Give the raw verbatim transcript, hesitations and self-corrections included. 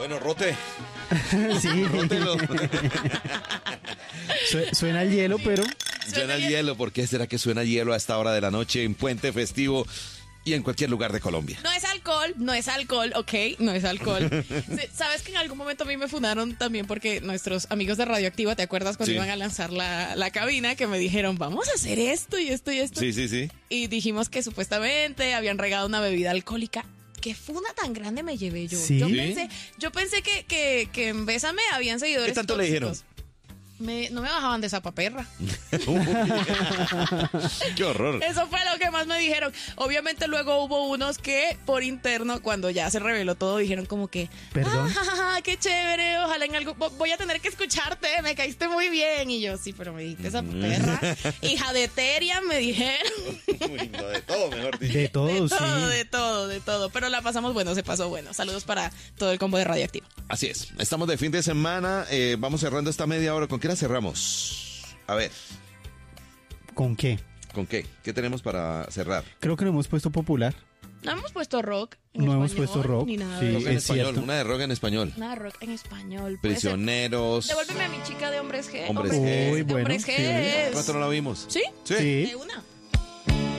Bueno, rote. Sí. Rótelo. Su- Suena el hielo, pero Suena el hielo. ¿Por qué será que suena hielo a esta hora de la noche en puente festivo y en cualquier lugar de Colombia? No es alcohol, no es alcohol, ok, no es alcohol. Sí, ¿sabes que en algún momento a mí me fundaron también porque nuestros amigos de Radioactiva, ¿te acuerdas cuando Sí. iban a lanzar la, la cabina? Que me dijeron, vamos a hacer esto y esto y esto. Sí, sí, sí. Y dijimos que supuestamente habían regado una bebida alcohólica. ¿Qué funda tan grande me llevé yo? ¿Sí? Yo ¿Sí? pensé, yo pensé que, que, que en Bésame habían seguidores ¿Qué tanto le dijeron? tóxicos. Me, no me bajaban de esa paperra. Qué horror. Eso fue lo que más me dijeron. Obviamente luego hubo unos que por interno, cuando ya se reveló todo, dijeron como que, Perdón. ah, qué chévere, ojalá en algo, voy a tener que escucharte, me caíste muy bien. Y yo, sí, pero me dijiste esa perra. Hija de Teria, me dijeron. Uy, no, de todo, mejor dicho. de todo, De sí. todo, de todo, de todo. Pero la pasamos bueno, se pasó bueno. Saludos para todo el combo de Radioactiva. Así es. Estamos de fin de semana. eh, vamos cerrando esta media hora. ¿Con qué la cerramos? A ver, ¿Con qué? ¿con qué? ¿Qué tenemos para cerrar? Creo que no hemos puesto popular. No hemos puesto rock en No hemos español, puesto rock, Ni nada sí. de Rock eso. en es español. cierto. Una de rock en español. Nada de rock en español. Puede ser. Prisioneros. Devuélveme a mi chica de Hombres G. Hombres G. de Uy, bueno, Hombres sí. G. ¿Cuánto no la vimos? ¿Sí? Sí. Sí. De una.